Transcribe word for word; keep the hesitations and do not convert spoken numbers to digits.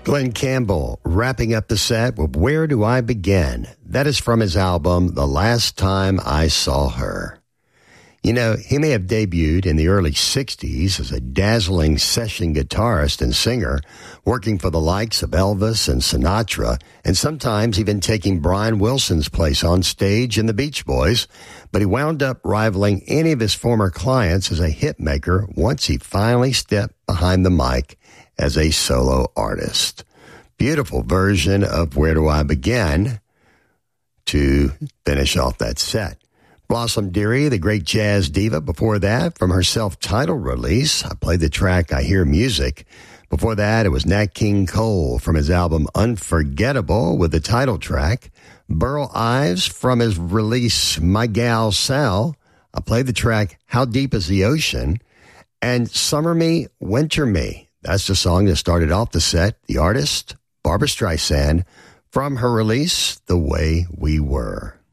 Glenn Campbell wrapping up the set with Where Do I Begin? That is from his album, The Last Time I Saw Her. You know, he may have debuted in the early sixties as a dazzling session guitarist and singer, working for the likes of Elvis and Sinatra, and sometimes even taking Brian Wilson's place on stage in the Beach Boys, but he wound up rivaling any of his former clients as a hit maker once he finally stepped behind the mic as a solo artist. Beautiful version of Where Do I Begin to finish off that set. Blossom Dearie, the great jazz diva. Before that, from her self-titled release, I played the track I Hear Music. Before that, it was Nat King Cole from his album Unforgettable with the title track. Burl Ives from his release My Gal Sal. I played the track How Deep Is the Ocean? And Summer Me, Winter Me. That's the song that started off the set. The artist, Barbra Streisand, from her release The Way We Were.